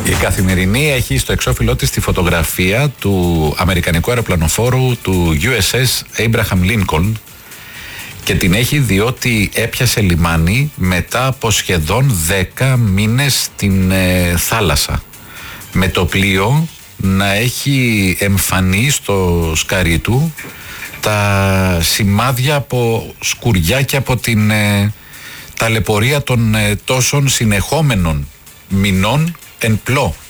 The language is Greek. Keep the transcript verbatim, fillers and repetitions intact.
Η Καθημερινή έχει στο εξώφυλλό της τη φωτογραφία του αμερικανικού αεροπλανοφόρου του γιου ες ες Abraham Lincoln και την έχει διότι έπιασε λιμάνι μετά από σχεδόν δέκα μήνες στην ε, θάλασσα, με το πλοίο να έχει εμφανεί στο σκαρί του τα σημάδια από σκουριά και από την ε, ταλαιπωρία των ε, τόσων συνεχόμενων μηνών εν πλώ